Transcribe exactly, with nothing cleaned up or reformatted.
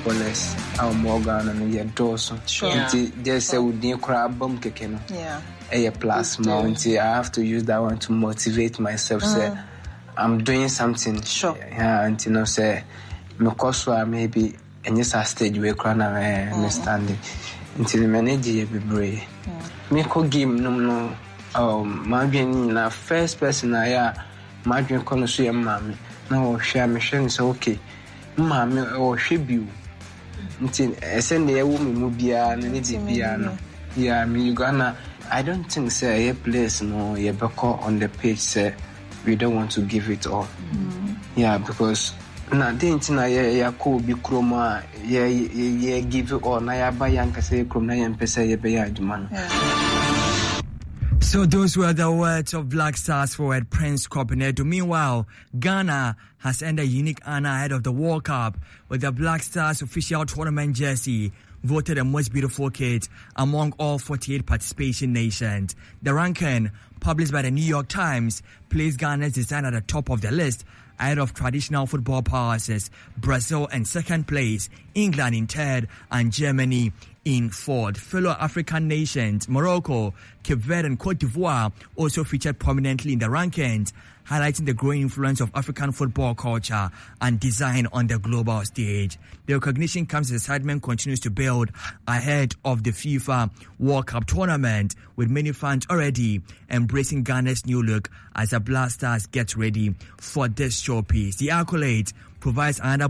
footballers our Morgan and your Dawson. There's a woody crab bomb kicking. Yeah. A plus mountain. I have to use that one to motivate myself. Mm. Say I'm doing something. Sure. Yeah, and you know, say because maybe and yes, I stage where crown I understand until the manager be brave. Me could give no no. Um, my na first person I am. My dream can see a mammy. No, share machine is okay. Mammy or she be. Until I send a woman will be a piano. Yeah, I mean, you gonna. I don't think, say, a place, no, you back on the page, say, we don't want to give it all. Mm-hmm. Yeah, because na didn't na ya could be chroma, yeah, yeah, give it all. Na ya buy yanka say, chroma and pesa, ya be a man. So those were the words of Black Stars forward Prince Copinedo. Meanwhile, Ghana has earned a unique honor ahead of the World Cup with the Black Stars official tournament jersey voted the most beautiful kit among all forty-eight participation nations. The ranking, published by the New York Times, placed Ghana's design at the top of the list ahead of traditional football powerhouses Brazil in second place, England in third, and Germany in fourth. Fellow African nations Morocco, Cape Verde, and Cote d'Ivoire also featured prominently in the rankings, highlighting the growing influence of African football culture and design on the global stage. The recognition comes as excitement continues to build ahead of the FIFA World Cup tournament, with many fans already embracing Ghana's new look as the Black Stars get ready for this showpiece. The accolade provides another